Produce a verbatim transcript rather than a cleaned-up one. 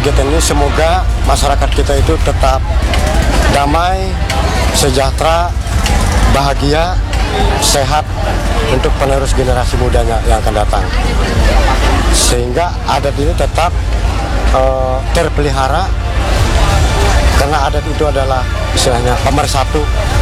kegiatan ini semoga masyarakat kita itu tetap damai, sejahtera, bahagia, sehat untuk penerus generasi mudanya yang akan datang. Sehingga adat ini tetap uh, terpelihara, karena adat itu adalah istilahnya pemersatu